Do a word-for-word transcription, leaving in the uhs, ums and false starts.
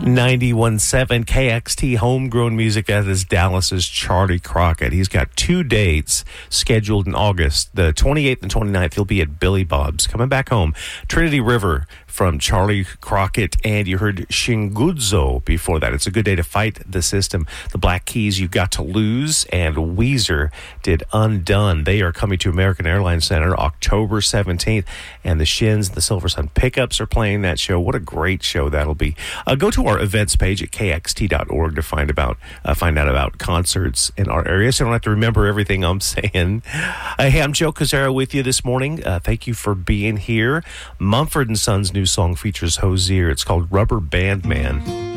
ninety-one point seven K X T homegrown music. That is Dallas's Charlie Crockett. He's got two dates scheduled in August. The twenty-eighth and twenty-ninth, he'll be at Billy Bob's. Coming back home, Trinity River from Charlie Crockett, and you heard Shingudzo before that. It's a good day to fight the system. The Black Keys, You Got to Lose, and Weezer did Undone. They are coming to American Airlines Center October seventeenth, and the Shins and the Silver Sun Pickups are playing that show. What a great show that'll be. Uh, go to our events page at k x t dot org to find about uh, find out about concerts in our area, so you don't have to remember everything I'm saying. Uh, hey, I'm Joe Cazzaro with you this morning. Uh, thank you for being here. Mumford and Sons' new song features Hozier. It's called Rubber Band Man.